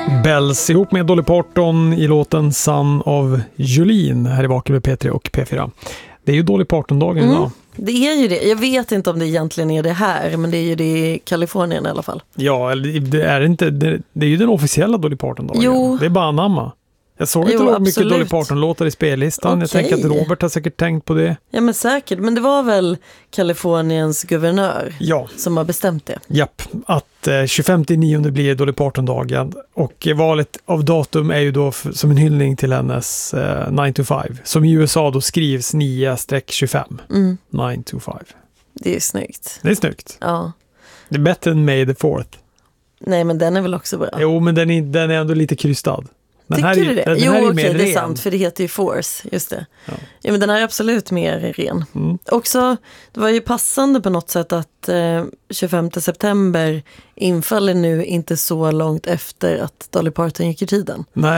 Bells ihop med Dolly Parton i låten Son of Jolene här i Vaken med P3 och P4. Det är ju Dolly Parton-dagen idag. Det är ju det. Jag vet inte om det egentligen är det här, men det är ju det i Kalifornien i alla fall. Ja, eller det är inte. Det är ju den officiella Dolly Parton-dagen. Jo. Det är bara anamma. Jag såg inte det mycket Dolly Parton-låtar i spellistan. Okej. Jag tänker att Robert har säkert tänkt på det. Ja, men säkert. Men det var väl Kaliforniens guvernör som har bestämt det. Japp, att 25/9 blir Dolly Parton-dagen. Och valet av datum är ju då som en hyllning till hennes 9 to 5. Som i USA då skrivs 9-25. 9 to 5. Det är snyggt. Det är snyggt. Ja. Det är bättre än May the 4th. Nej, men den är väl också bra. Jo, men den är ändå lite krystad. Tycker du det? Jo, okej, det är sant, för det heter ju Force, just det. Ja, men den här är absolut mer ren. Också, det var ju passande på något sätt att 25 september infaller nu inte så långt efter att Dolly Parton gick i tiden. Nej.